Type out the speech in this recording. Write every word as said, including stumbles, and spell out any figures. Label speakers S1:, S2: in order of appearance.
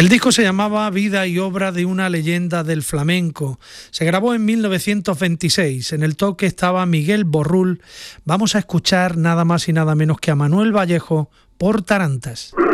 S1: El disco se llamaba Vida y obra de una leyenda del flamenco. Se grabó en mil novecientos veintiséis. En el toque estaba Miguel Borrul. Vamos a escuchar nada más y nada menos que a Manuel Vallejo por Tarantas.